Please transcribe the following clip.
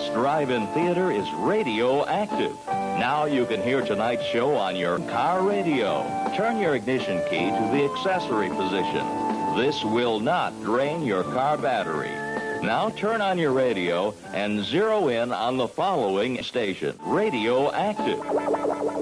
best drive-in theater is Radioactive. Now you can hear tonight's show on your car radio. Turn your ignition key to the accessory position. This will not drain your car battery. Now turn on your radio and zero in on the following station, Radioactive.